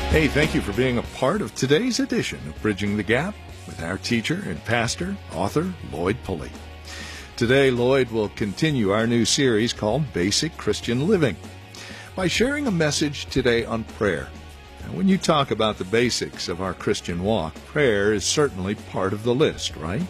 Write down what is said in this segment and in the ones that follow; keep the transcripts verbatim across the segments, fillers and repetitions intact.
Hey, thank you for being a part of today's edition of Bridging the Gap with our teacher and pastor, author Lloyd Pulley. Today, Lloyd will continue our new series called Basic Christian Living by sharing a message today on prayer. Now, when you talk about the basics of our Christian walk, prayer is certainly part of the list, right?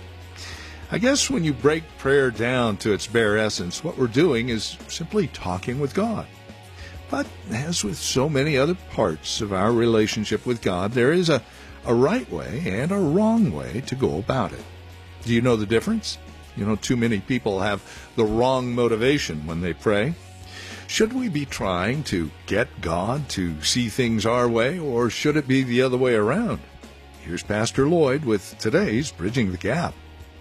I guess when you break prayer down to its bare essence, what we're doing is simply talking with God. But as with so many other parts of our relationship with God, there is a, a right way and a wrong way to go about it. Do you know the difference? You know, too many people have the wrong motivation when they pray. Should we be trying to get God to see things our way, or should it be the other way around? Here's Pastor Lloyd with today's Bridging the Gap.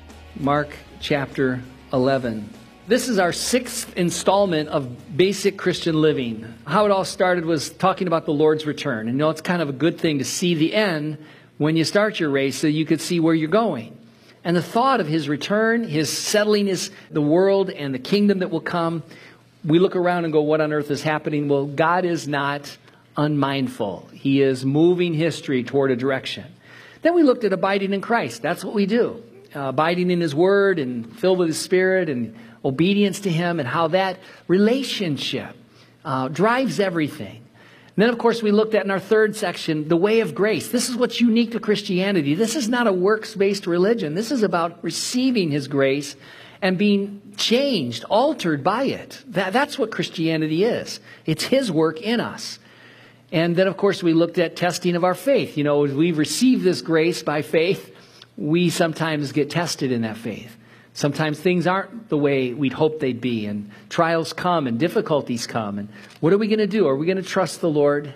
Mark chapter eleven. This is our sixth installment of Basic Christian Living. How it all started was talking about the Lord's return. And you know, it's kind of a good thing to see the end when you start your race so you could see where you're going. And the thought of His return, His settling His, the world and the kingdom that will come, we look around and go, what on earth is happening? Well, God is not unmindful. He is moving history toward a direction. Then we looked at abiding in Christ. That's what we do. Uh, abiding in His Word and filled with His Spirit and obedience to Him, and how that relationship uh, drives everything. And then, of course, we looked at in our third section, the way of grace. This is what's unique to Christianity. This is not a works-based religion. This is about receiving His grace and being changed, altered by it. That, that's what Christianity is. It's His work in us. And then, of course, we looked at testing of our faith. You know, as we receive this grace by faith, we sometimes get tested in that faith. Sometimes things aren't the way we'd hoped they'd be, and trials come and difficulties come. And what are we going to do? Are we going to trust the Lord?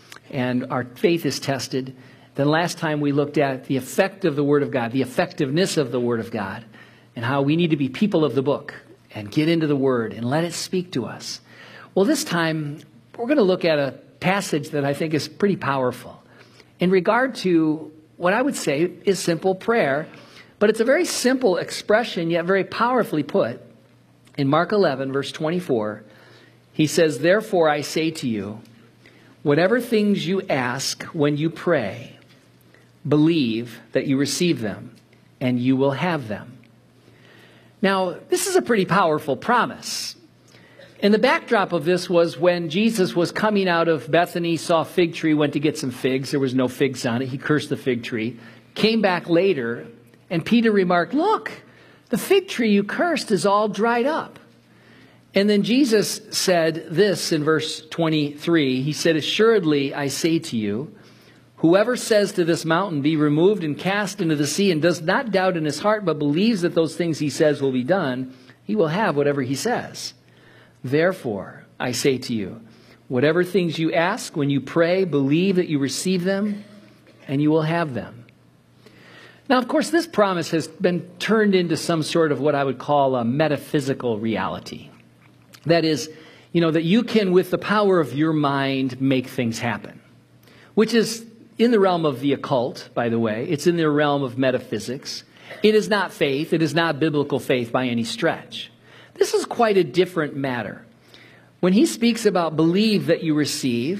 And our faith is tested. Then last time we looked at the effect of the Word of God, the effectiveness of the Word of God, and how we need to be people of the book and get into the Word and let it speak to us. Well, this time we're going to look at a passage that I think is pretty powerful in regard to what I would say is simple prayer. But it's a very simple expression, yet very powerfully put. In Mark eleven, verse twenty-four, He says, "Therefore I say to you, whatever things you ask when you pray, believe that you receive them, and you will have them." Now, this is a pretty powerful promise. And the backdrop of this was when Jesus was coming out of Bethany, saw a fig tree, went to get some figs. There was no figs on it. He cursed the fig tree. Came back later, and Peter remarked, "Look, the fig tree you cursed is all dried up." And then Jesus said this in verse twenty-three. He said, "Assuredly, I say to you, whoever says to this mountain, 'Be removed and cast into the sea,' and does not doubt in his heart, but believes that those things he says will be done, he will have whatever he says. Therefore, I say to you, whatever things you ask when you pray, believe that you receive them, and you will have them." Now, of course, this promise has been turned into some sort of what I would call a metaphysical reality. That is, you know, that you can, with the power of your mind, make things happen. Which is in the realm of the occult, by the way. It's in the realm of metaphysics. It is not faith. It is not biblical faith by any stretch. This is quite a different matter. When he speaks about believe that you receive,